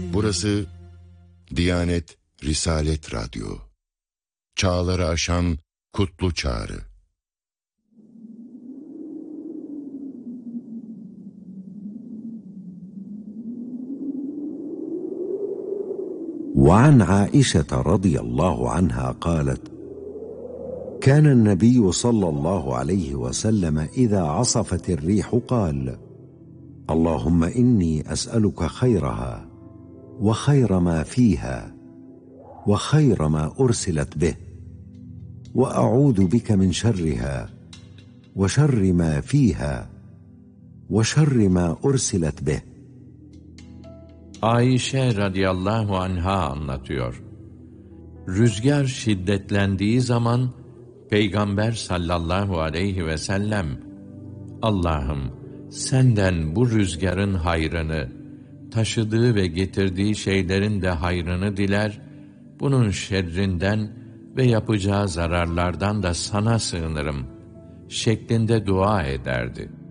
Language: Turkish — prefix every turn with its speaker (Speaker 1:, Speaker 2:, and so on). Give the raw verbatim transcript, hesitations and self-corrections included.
Speaker 1: Burası Diyanet Risalet Radyo. Çağları aşan kutlu çağrı.
Speaker 2: وعن عائشة رضي الله عنها قالت: كان النبي صلى الله عليه وسلم إذا عصفت الريح قال: اللهم إني أسألك خيرها وخير ما فيها وخير ما أرسلت به وأعوذ بك من شرها وشر ما فيها وشر ما أرسلت به.
Speaker 3: Ayşe radıyallahu anha anlatıyor. Rüzgar şiddetlendiği zaman Peygamber sallallahu aleyhi ve sellem, Allah'ım senden bu rüzgarın hayrını, taşıdığı ve getirdiği şeylerin de hayrını diler, bunun şerrinden ve yapacağı zararlardan da sana sığınırım şeklinde dua ederdi.